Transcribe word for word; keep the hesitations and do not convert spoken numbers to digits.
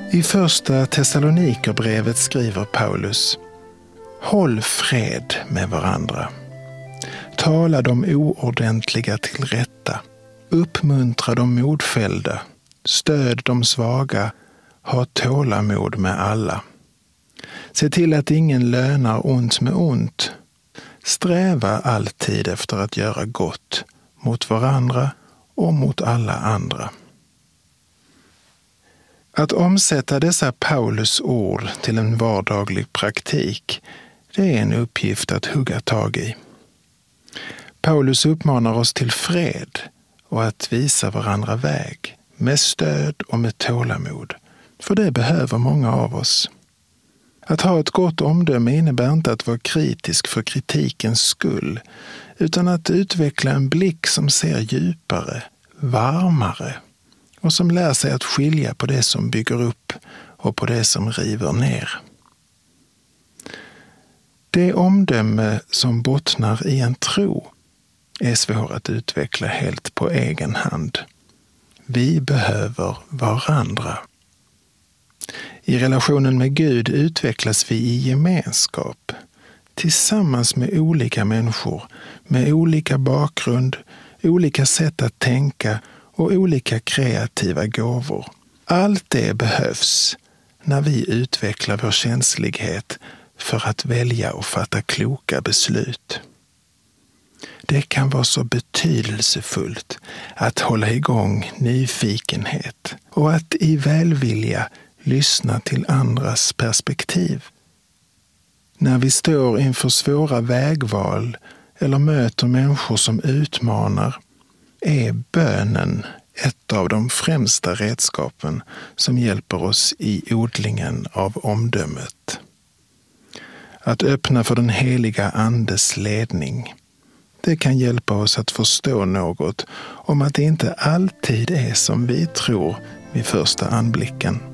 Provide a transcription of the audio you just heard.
I första Thessalonikerbrevet skriver Paulus: Håll fred med varandra. Tala de oordentliga till rätta. Uppmuntra de modfällda. Stöd de svaga. Ha tålamod med alla. Se till att ingen lönar ont med ont. Sträva alltid efter att göra gott mot varandra och mot alla andra. Att omsätta dessa Paulus ord till en vardaglig praktik, det är en uppgift att hugga tag i. Paulus uppmanar oss till fred och att visa varandra väg, med stöd och med tålamod, för det behöver många av oss. Att ha ett gott omdöme innebär inte att vara kritisk för kritikens skull, utan att utveckla en blick som ser djupare, varmare och som lär sig att skilja på det som bygger upp och på det som river ner. Det omdöme som bottnar i en tro är svår att utveckla helt på egen hand. Vi behöver varandra. I relationen med Gud utvecklas vi i gemenskap, tillsammans med olika människor, med olika bakgrund, olika sätt att tänka och olika kreativa gåvor. Allt det behövs när vi utvecklar vår känslighet för att välja och fatta kloka beslut. Det kan vara så betydelsefullt att hålla igång nyfikenhet och att i välvilja lyssna till andras perspektiv. När vi står inför svåra vägval eller möter människor som utmanar, är bönen ett av de främsta redskapen som hjälper oss i odlingen av omdömet. Att öppna för den heliga andes ledning, det kan hjälpa oss att förstå något om att det inte alltid är som vi tror vid första anblicken.